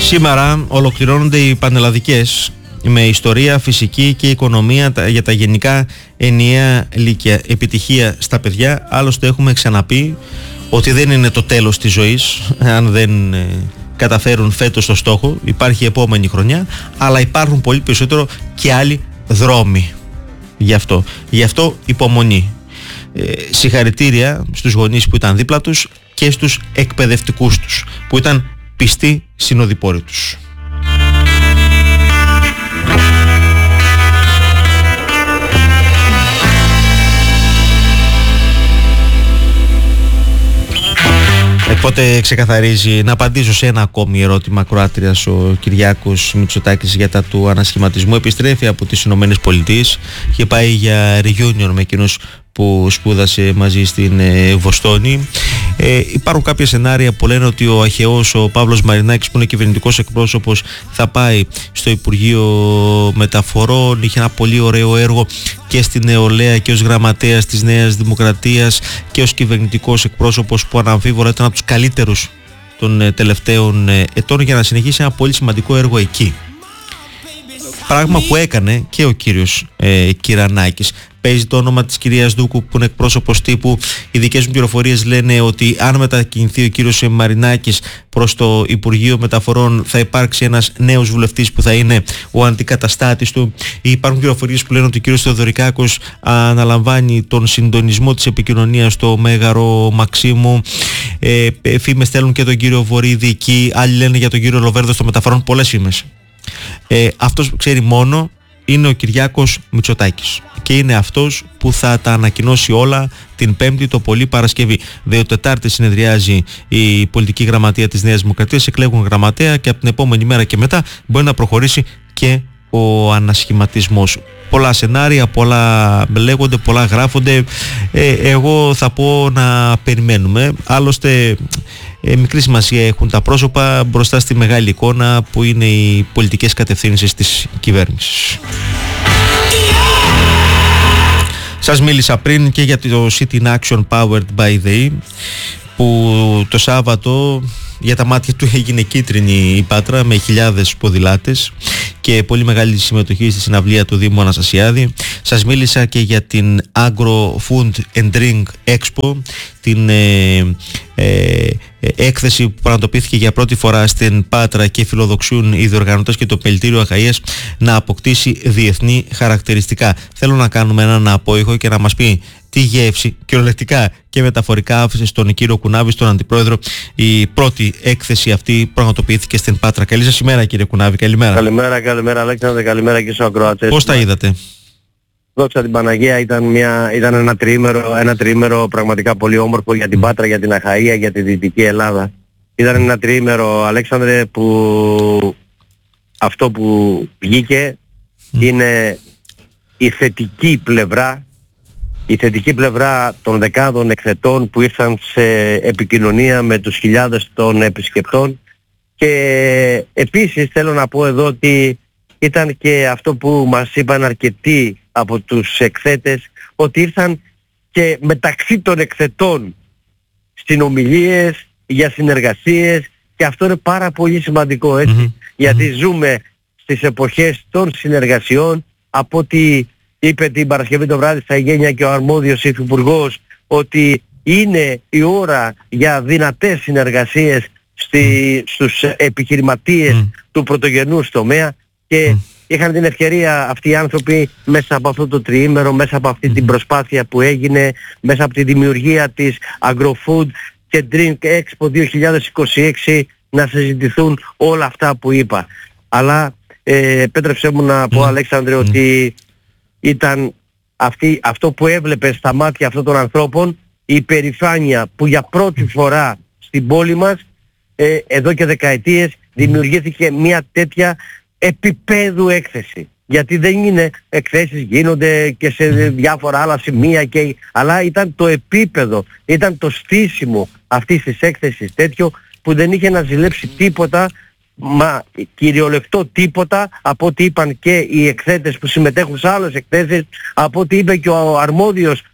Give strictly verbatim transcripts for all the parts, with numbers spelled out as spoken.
Σήμερα ολοκληρώνονται οι πανελλαδικές με ιστορία, φυσική και οικονομία για τα γενικά ενιαία λύκεια. Επιτυχία στα παιδιά. Άλλωστε έχουμε ξαναπεί ότι δεν είναι το τέλος της ζωής αν δεν ε, καταφέρουν φέτος το στόχο. Υπάρχει επόμενη χρονιά, αλλά υπάρχουν πολύ περισσότερο και άλλοι δρόμοι. Γι' αυτό, γι' αυτό υπομονή. Ε, συγχαρητήρια στους γονείς που ήταν δίπλα τους και στους εκπαιδευτικούς τους που ήταν πιστοί συνοδοιπόροι τους. Οπότε ξεκαθαρίζει, να απαντήσω σε ένα ακόμη ερώτημα Κροάτριας ο Κυριάκος Μητσοτάκης για τα του ανασχηματισμού. Επιστρέφει από τις Ηνωμένες Πολιτείες και πάει για reunion με εκείνους που σπούδασε μαζί στην ε, Βοστόνη. Ε, υπάρχουν κάποια σενάρια που λένε ότι ο αχαιός ο Παύλος Μαρινάκης, που είναι κυβερνητικός εκπρόσωπος, θα πάει στο Υπουργείο Μεταφορών. Είχε ένα πολύ ωραίο έργο και στην νεολαία και ως γραμματέας της Νέας Δημοκρατίας και ως κυβερνητικός εκπρόσωπος που αναμφίβολα ήταν από τους καλύτερους των ε, τελευταίων ε, ετών, για να συνεχίσει ένα πολύ σημαντικό έργο εκεί. Πράγμα που έκανε και ο κύριος ε, Κυρανάκης. Παίζει το όνομα της κυρίας Δούκου που είναι εκπρόσωπος τύπου. Οι δικές μου πληροφορίες λένε ότι αν μετακινηθεί ο κύριος Μαρινάκης προς το Υπουργείο Μεταφορών θα υπάρξει ένας νέος βουλευτής που θα είναι ο αντικαταστάτης του. Υπάρχουν πληροφορίες που λένε ότι ο κύριος Θεοδωρικάκος αναλαμβάνει τον συντονισμό της επικοινωνίας στο Μέγαρο Μαξίμου. Ε, φήμες στέλνουν και τον κύριο Βορύδη εκεί. Άλλοι λένε για τον κύριο Λοβέρδο στο Μεταφορών. Πολλές φήμες. Ε, αυτός που ξέρει μόνο είναι ο Κυριάκος Μητσοτάκης και είναι αυτός που θα τα ανακοινώσει όλα την Πέμπτη το πολύ Παρασκευή. Δύο Τετάρτη συνεδριάζει η πολιτική γραμματεία της Νέας Δημοκρατίας, εκλέγουν γραμματέα και από την επόμενη μέρα και μετά μπορεί να προχωρήσει και ο ανασχηματισμός. Πολλά σενάρια, πολλά λέγονται, πολλά γράφονται. Ε, εγώ θα πω να περιμένουμε. Άλλωστε ε, μικρή σημασία έχουν τα πρόσωπα μπροστά στη μεγάλη εικόνα που είναι οι πολιτικές κατευθύνσεις της κυβέρνησης. Σας μίλησα πριν και για το City in Action Powered by They, που το Σάββατο για τα μάτια του έγινε κίτρινη η Πάτρα με χιλιάδες ποδηλάτες και πολύ μεγάλη συμμετοχή στη συναυλία του Δήμου Αναστασιάδη. Σας μίλησα και για την Agro Food and Drink Expo, την ε, ε, έκθεση που πραγματοποιήθηκε για πρώτη φορά στην Πάτρα και φιλοδοξούν οι διοργανωτές και το Πελτήριο Αχαΐας να αποκτήσει διεθνή χαρακτηριστικά. Θέλω να κάνουμε έναν απόϊχο και να μας πει τι γεύση κυριολεκτικά και μεταφορικά άφησε στον κύριο Κουνάβη, στον Αντιπρόεδρο, η πρώτη έκθεση αυτή πραγματοποιήθηκε στην Πάτρα. Καλή σας ημέρα κύριε Κουνάβη, καλημέρα. Καλημέρα, καλημέρα Αλέξανδρε, καλημέρα και στους ακροατές. Πώς τα είδατε? Δόξα την Παναγία, ήταν, μια, ήταν ένα, τριήμερο, ένα τριήμερο πραγματικά πολύ όμορφο για την Πάτρα, για την Αχαΐα, για τη Δυτική Ελλάδα. Ήταν ένα τριήμερο, Αλέξανδρε, που αυτό που βγήκε mm. είναι η θετική πλευρά η θετική πλευρά των δεκάδων εκθετών που ήρθαν σε επικοινωνία με τους χιλιάδες των επισκεπτών. Και επίσης θέλω να πω εδώ ότι ήταν και αυτό που μας είπαν αρκετοί από τους εκθέτες, ότι ήρθαν και μεταξύ των εκθετών συνομιλίες για συνεργασίες, και αυτό είναι πάρα πολύ σημαντικό, έτσι, mm-hmm. γιατί mm-hmm. ζούμε στις εποχές των συνεργασιών. Από ό,τι είπε την Παρασκευή το βράδυ στα Εγγένεια και ο αρμόδιος υφυπουργός, ότι είναι η ώρα για δυνατές συνεργασίες στη, στους επιχειρηματίες mm. του πρωτογενούς τομέα, και mm. είχαν την ευκαιρία αυτοί οι άνθρωποι μέσα από αυτό το τριήμερο, μέσα από αυτή mm. την προσπάθεια που έγινε, μέσα από τη δημιουργία της AgroFood και Drink Expo δύο χιλιάδες είκοσι έξι, να συζητηθούν όλα αυτά που είπα. Αλλά ε, επέτρεψέ μου να πω, mm. Αλέξανδρε, mm. ότι ήταν αυτή, αυτό που έβλεπε στα μάτια αυτών των ανθρώπων, η υπερηφάνεια που για πρώτη φορά στην πόλη μας ε, εδώ και δεκαετίες δημιουργήθηκε μια τέτοια επίπεδου έκθεση. Γιατί δεν είναι εκθέσεις, γίνονται και σε διάφορα άλλα σημεία, και, αλλά ήταν το επίπεδο, ήταν το στήσιμο αυτής της έκθεσης τέτοιο που δεν είχε να ζηλέψει τίποτα, μα κυριολεκτό τίποτα, από ό,τι είπαν και οι εκθέτες που συμμετέχουν σε άλλες εκθέσεις, από ό,τι είπε και ο αρμόδιος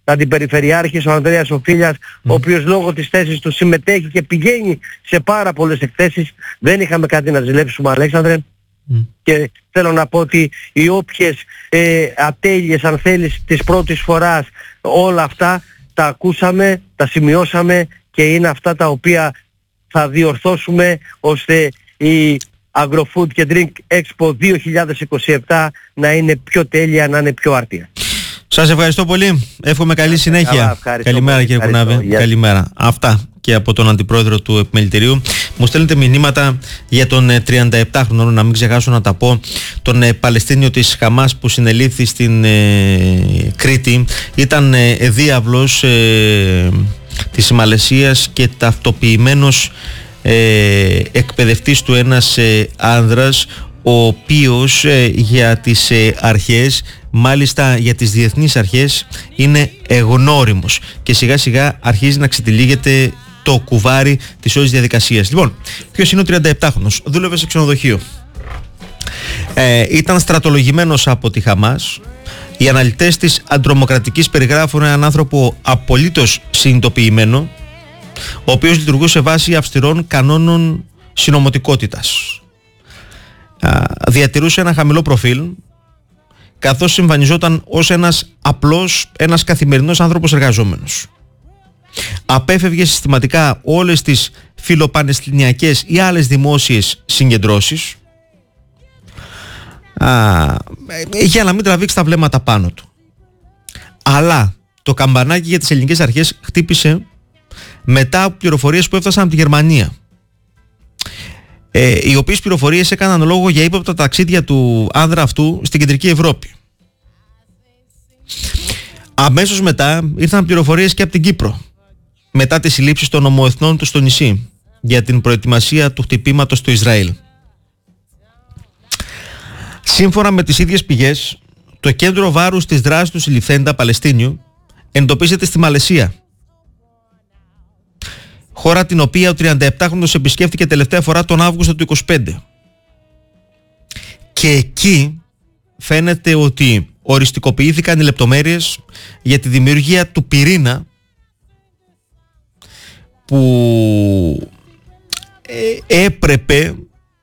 αντιπεριφερειάρχης, ο Ανδρέας Οφίλιας, mm. ο οποίος λόγω της θέσης του συμμετέχει και πηγαίνει σε πάρα πολλές εκθέσεις. Δεν είχαμε κάτι να ζηλέψουμε, Αλέξανδρε. Mm. Και θέλω να πω ότι οι όποιες ε, ατέλειες, αν θέλεις, της πρώτης φοράς, όλα αυτά τα ακούσαμε, τα σημειώσαμε και είναι αυτά τα οποία θα διορθώσουμε ώστε η Agrofood και Drink Expo δύο χιλιάδες είκοσι επτά να είναι πιο τέλεια, να είναι πιο άρτια. Σας ευχαριστώ πολύ. Εύχομαι καλή συνέχεια. Καλά, καλημέρα πολύ, κύριε Κουνάβη. Καλημέρα. Αυτά και από τον Αντιπρόεδρο του Επιμελητηρίου. Μου στέλνετε μηνύματα για τον τριανταεπτάχρονο, να μην ξεχάσω να τα πω, τον Παλαιστίνιο της Χαμάς που συνελήφθη στην ε, Κρήτη. Ήταν ε, διάβλος ε, της Μαλαισίας και ταυτοποιημένος ε, εκπαιδευτής του ένας ε, άνδρας, ο οποίος ε, για τις ε, αρχές, μάλιστα για τις διεθνείς αρχές, είναι εγνώριμος και σιγά σιγά αρχίζει να ξετυλίγεται το κουβάρι της όλης διαδικασίας. Λοιπόν, ποιος είναι ο τριανταεπτάχρονος? Δούλευε σε ξενοδοχείο, ε, ήταν στρατολογημένος από τη Χαμάς. Οι αναλυτές της αντρομοκρατικής περιγράφουν έναν άνθρωπο απολύτως συνειδητοποιημένο, ο οποίος λειτουργούσε βάσει αυστηρών κανόνων συνωμοτικότητας. Διατηρούσε ένα χαμηλό προφίλ, καθώς εμφανιζόταν ως ένας απλός, ένας καθημερινός άνθρωπος εργαζόμενος. Απέφευγε συστηματικά όλες τις φιλοπαλαιστινιακές ή άλλες δημόσιες συγκεντρώσεις α, για να μην τραβήξει τα βλέμματα πάνω του. Αλλά το καμπανάκι για τις ελληνικές αρχές χτύπησε μετά από πληροφορίες που έφτασαν από τη Γερμανία, ε, οι οποίες πληροφορίες έκαναν λόγο για ύποπτα ταξίδια του άνδρα αυτού στην κεντρική Ευρώπη. Αμέσως μετά ήρθαν πληροφορίες και από την Κύπρο, μετά τις συλλήψεις των ομοεθνών του στο νησί για την προετοιμασία του χτυπήματος του Ισραήλ. Σύμφωνα με τις ίδιες πηγές, το κέντρο βάρους της δράσης του συλληφθέντα Παλαιστίνιου εντοπίζεται στη Μαλαισία, χώρα την οποία ο τριανταεπτάχρονος επισκέφθηκε τελευταία φορά τον Αύγουστο του είκοσι πέντε. Και εκεί φαίνεται ότι οριστικοποιήθηκαν οι λεπτομέρειες για τη δημιουργία του πυρήνα που ε, έπρεπε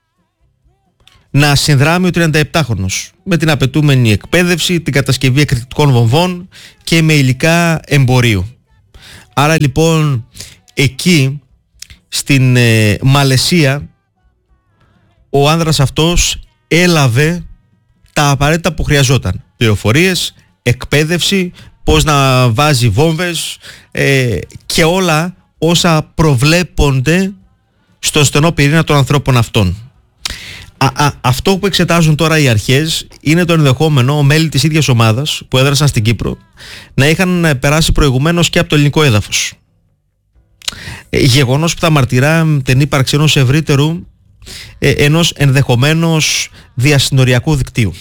να συνδράμει ο τριανταεπτάχρονος με την απαιτούμενη εκπαίδευση, την κατασκευή εκρηκτικών βομβών και με υλικά εμπορίου. Άρα λοιπόν εκεί στην ε, Μαλαισία ο άνδρας αυτός έλαβε τα απαραίτητα που χρειαζόταν. Πληροφορίες, εκπαίδευση, πώς να βάζει βόμβες ε, και όλα όσα προβλέπονται στο στενό πυρήνα των ανθρώπων αυτών. Α, α, αυτό που εξετάζουν τώρα οι αρχές είναι το ενδεχόμενο μέλη της ίδιας ομάδας που έδρασαν στην Κύπρο να είχαν περάσει προηγουμένως και από το ελληνικό έδαφος. Ε, γεγονός που θα μαρτυρά την ύπαρξη ενός ευρύτερου, ε, ενός ενδεχομένως διασυνοριακού δικτύου.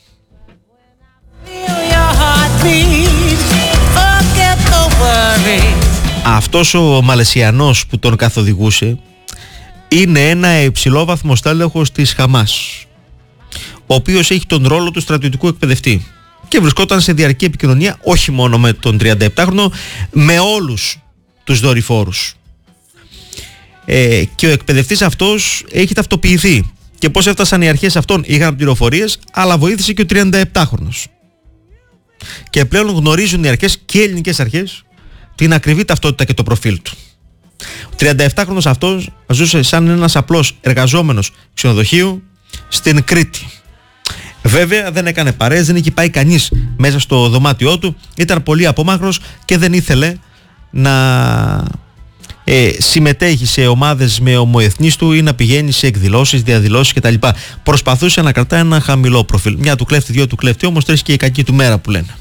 Αυτός ο Μαλαισιανός που τον καθοδηγούσε είναι ένα υψηλόβαθμο στέλεχος της Χαμάς, ο οποίος έχει τον ρόλο του στρατιωτικού εκπαιδευτή και βρισκόταν σε διαρκή επικοινωνία όχι μόνο με τον τριανταεπτάχρονο, με όλους τους δορυφόρους. Ε, και ο εκπαιδευτής αυτός έχει ταυτοποιηθεί. Και πώς έφτασαν οι αρχές αυτών? Είχαν πληροφορίες, αλλά βοήθησε και ο τριανταεπτάχρονος. Και πλέον γνωρίζουν οι αρχές και οι ελληνικές αρχές την ακριβή ταυτότητα και το προφίλ του. Ο τριανταεπτάχρονος αυτός ζούσε σαν ένας απλός εργαζόμενος ξενοδοχείου στην Κρήτη. Βέβαια δεν έκανε παρέες, δεν είχε πάει κανείς μέσα στο δωμάτιό του, ήταν πολύ απόμακρος και δεν ήθελε να ε, συμμετέχει σε ομάδες με ομοεθνείς του ή να πηγαίνει σε εκδηλώσεις, διαδηλώσεις κτλ. Προσπαθούσε να κρατάει ένα χαμηλό προφίλ. Μια του κλέφτη, δύο του κλέφτη, όμως τρεις και η κακή του μέρα που λένε.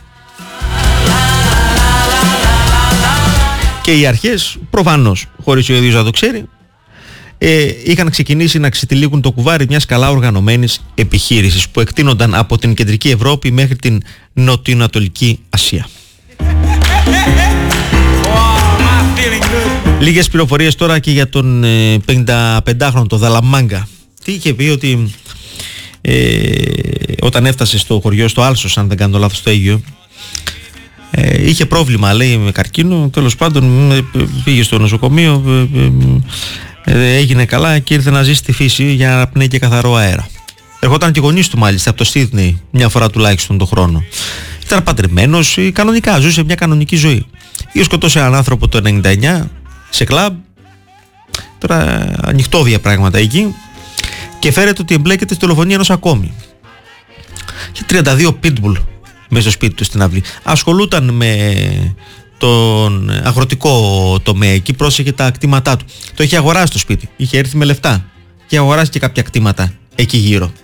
Και οι αρχές, προφανώς, χωρίς ο ίδιος να το ξέρει, ε, είχαν ξεκινήσει να ξετυλίγουν το κουβάρι μιας καλά οργανωμένης επιχείρησης που εκτείνονταν από την κεντρική Ευρώπη μέχρι την νοτιοανατολική Ασία. Λίγες πληροφορίες τώρα και για τον ε, πενηνταπεντάχρονο, τον Δαλαμάγκα. Τι είχε πει ότι ε, όταν έφτασε στο χωριό, στο Άλσος, αν δεν κάνω λάθος, στο Αίγυο, Ε, είχε πρόβλημα, λέει, με καρκίνο. Τέλος πάντων, πήγε στο νοσοκομείο, ε, ε, έγινε καλά και ήρθε να ζήσει στη φύση για να πνέει και καθαρό αέρα. Ερχόταν και γονείς του μάλιστα από το Σίδνεϊ, μια φορά τουλάχιστον το χρόνο. Ήταν παντρεμένος, κανονικά, ζούσε μια κανονική ζωή. Είχε σκοτώσει έναν άνθρωπο το ενενήντα εννιά σε κλαμπ. Τώρα ανοιχτόβια πράγματα εκεί. Και φέρεται ότι εμπλέκεται στη δολοφονία ενός ακόμη. Είχε τριάντα δύο pitbull μέσα στο σπίτι του στην αυλή. Ασχολούταν με τον αγροτικό τομέα εκεί, πρόσεχε τα κτήματά του. Το είχε αγοράσει το σπίτι. Είχε έρθει με λεφτά και αγοράσει και κάποια κτήματα εκεί γύρω.